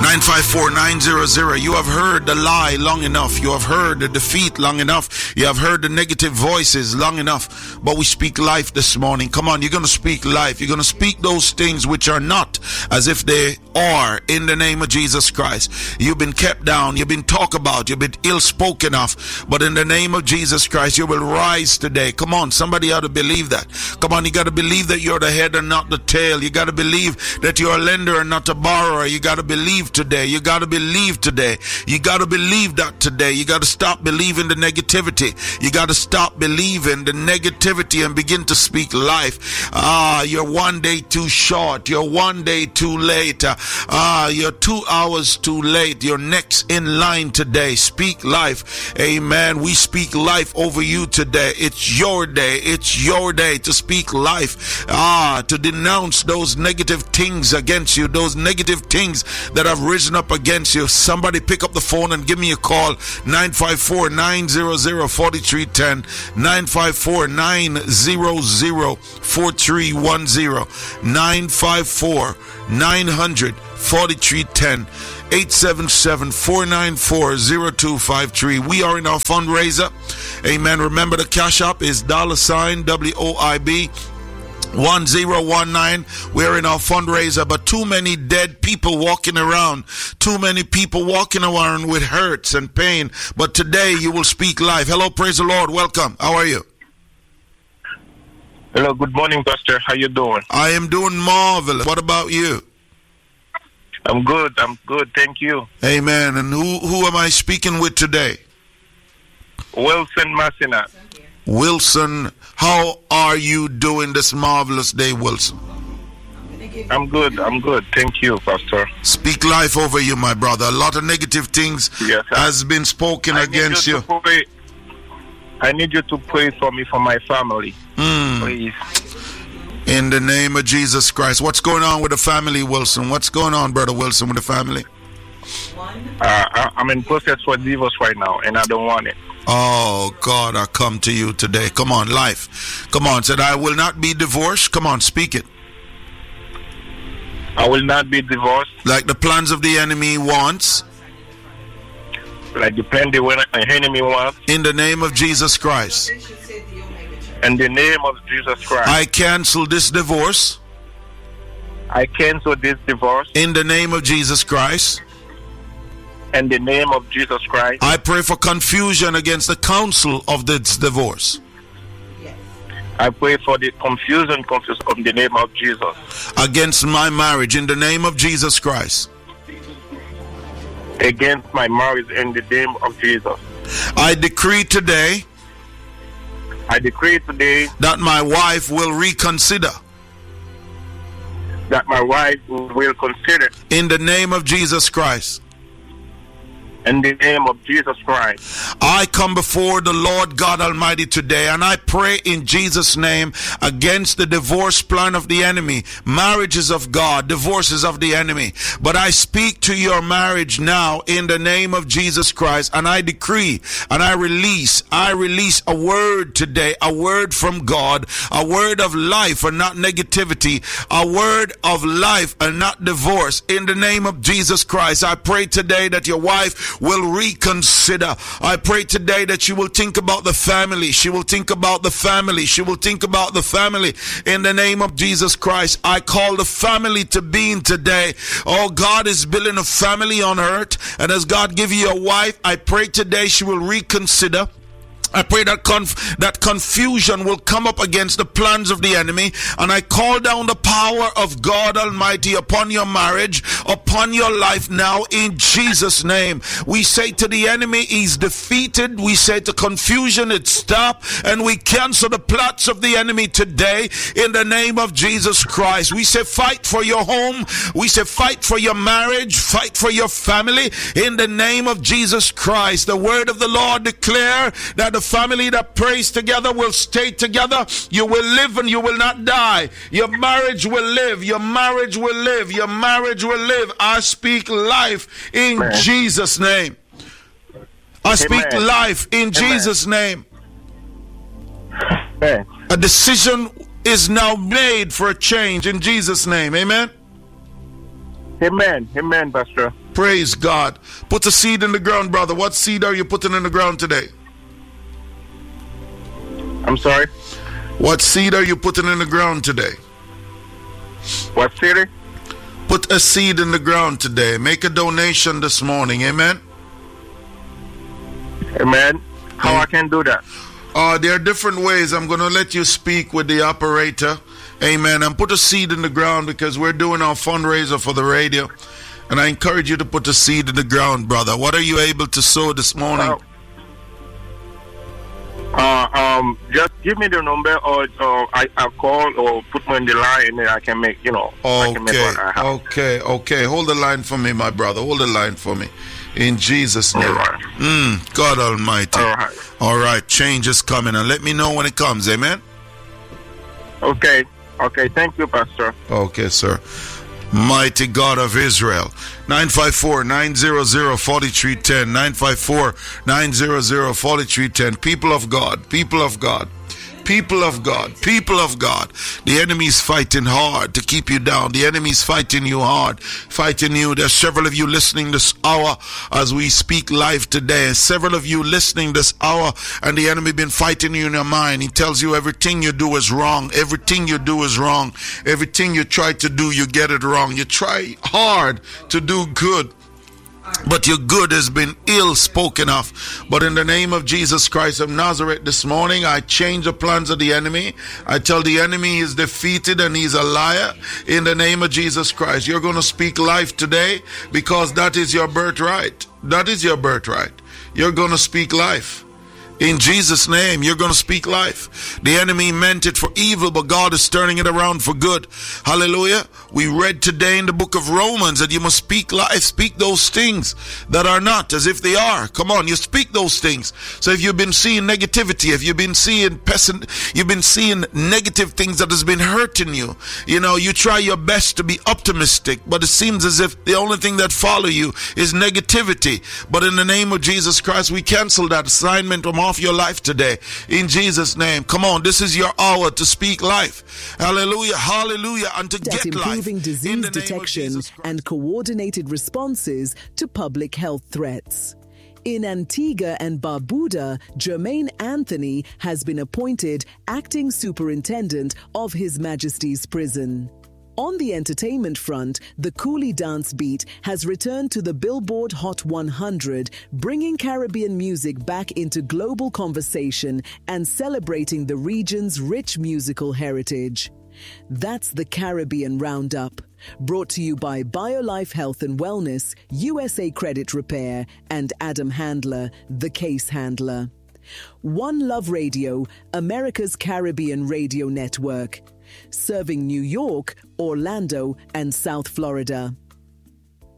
954-900. You have heard the lie long enough. You have heard the defeat long enough. You have heard the negative voices long enough. But we speak life this morning. Come on, you're going to speak life. You're going to speak those things which are not as if they are, in the name of Jesus Christ. You've been kept down. You've been talked about. You've been ill-spoken of. But in the name of Jesus Christ, you will rise today. Come on, somebody ought to believe that. Come on, you got to believe that you're the head and not the tail. You got to believe that you're a lender and not a borrower. You got to believe today. You got to believe today. You got to believe that today. You got to stop believing the negativity. You got to stop believing the negativity and begin to speak life. You're one day too short. You're one day too late. You're 2 hours too late. You're next in line today. Speak life. Amen. We speak life over you today. It's your day. It's your day to speak life. To denounce those negative things against you, those negative things that have risen up against you. Somebody pick up the phone and give me a call. 954-900-4310. 954-900-4310. 954-900-4310. 877-494-0253. We are in our fundraiser. Amen. Remember, the cash app is $WOIB 1019. We're in our fundraiser, but too many dead people walking around. Too many people walking around with hurts and pain. But today you will speak life. Hello, praise the Lord. Welcome. How are you? Hello, good morning, Pastor. How you doing? I am doing marvelous. What about you? I'm good. Thank you. Amen. And who am I speaking with today? Wilson Massina. Wilson, how are you doing this marvelous day, Wilson? I'm good. Thank you, Pastor. Speak life over you, my brother. A lot of negative things has been spoken against you. I need you to pray for me, for my family. Please. In the name of Jesus Christ. What's going on with the family, Wilson? What's going on, Brother Wilson, with the family? I'm in process for divorce right now, and I don't want it. Oh, God, I come to you today. Come on, life. Come on, said, I will not be divorced. Come on, speak it. I will not be divorced. Like the plans of the enemy wants. Like the plan the enemy wants. In the name of Jesus Christ. In the name of Jesus Christ. I cancel this divorce. I cancel this divorce. In the name of Jesus Christ. In the name of Jesus Christ. I pray for confusion against the counsel of this divorce. Yes. I pray for the confusion in the name of Jesus. Against my marriage in the name of Jesus Christ. Against my marriage in the name of Jesus. I decree today that my wife will reconsider. That my wife will consider. In the name of Jesus Christ. In the name of Jesus Christ. I come before the Lord God Almighty today, and I pray in Jesus' name against the divorce plan of the enemy. Marriages of God, divorces of the enemy. But I speak to your marriage now in the name of Jesus Christ, and I decree and I release a word today, a word from God, a word of life and not negativity, a word of life and not divorce. In the name of Jesus Christ, I pray today that your wife will reconsider. I pray today that you will think about the family. She will think about the family. She will think about the family. In the name of Jesus Christ, I call the family to being today. Oh, God is building a family on earth. And as God give you a wife, I pray today she will reconsider. I pray that confusion will come up against the plans of the enemy, and I call down the power of God Almighty upon your marriage, upon your life now in Jesus' name. We say to the enemy, he's defeated. We say to confusion, it's stop, and we cancel the plots of the enemy today in the name of Jesus Christ. We say fight for your home. We say fight for your marriage, fight for your family in the name of Jesus Christ. The word of the Lord declare that the family that prays together will stay together. You will live and you will not die. Your marriage will live. Your marriage will live. Your marriage will live. I speak life in Jesus' name. I speak life in Jesus' name. A decision is now made for a change in Jesus' name. Amen. Amen. Amen, Pastor. Praise God. Put a seed in the ground, brother. What seed are you putting in the ground today? I'm sorry? What seed are you putting in the ground today? What city? Put a seed in the ground today. Make a donation this morning. Amen? Amen. How I can do that? There are different ways. I'm going to let you speak with the operator. Amen. And put a seed in the ground because we're doing our fundraiser for the radio. And I encourage you to put a seed in the ground, brother. What are you able to sow this morning? Just give me the number, or I'll call or put me on the line, and then I can make, I can make what I have. Okay. Hold the line for me, my brother. Hold the line for me. In Jesus' name. All right. God Almighty. All right. Change is coming, and let me know when it comes. Amen? Okay. Thank you, Pastor. Okay, sir. Mighty God of Israel. 954-900-4310. 954-900-4310. People of God. People of God. People of God. People of God. The enemy is fighting hard to keep you down. The enemy is fighting you hard. Fighting you. There's several of you listening this hour as we speak live today. Several of you listening this hour, and the enemy been fighting you in your mind. He tells you everything you do is wrong. Everything you do is wrong. Everything you try to do, you get it wrong. You try hard to do good, but your good has been ill spoken of. But in the name of Jesus Christ of Nazareth this morning, I change the plans of the enemy. I tell the enemy he's defeated and he's a liar. In the name of Jesus Christ, you're going to speak life today because that is your birthright. That is your birthright. You're going to speak life. In Jesus' name, you're going to speak life. The enemy meant it for evil, but God is turning it around for good. Hallelujah. We read today in the book of Romans that you must speak life. Speak those things that are not as if they are. Come on, you speak those things. So if you've been seeing negativity, if you've been seeing you've been seeing negative things that has been hurting you, you try your best to be optimistic, but it seems as if the only thing that follow you is negativity. But in the name of Jesus Christ, we cancel that assignment from off your life today. In Jesus' name. Come on, this is your hour to speak life. Hallelujah, hallelujah, and to get life. Improving disease detection and coordinated responses to public health threats. In Antigua and Barbuda, Jermaine Anthony has been appointed acting superintendent of His Majesty's Prison. On the entertainment front, the Coolie Dance Beat has returned to the Billboard Hot 100, bringing Caribbean music back into global conversation and celebrating the region's rich musical heritage. That's the Caribbean Roundup, brought to you by BioLife Health and Wellness, USA Credit Repair, and Adam Handler, the Case Handler. One Love Radio, America's Caribbean radio network, serving New York, Orlando, and South Florida.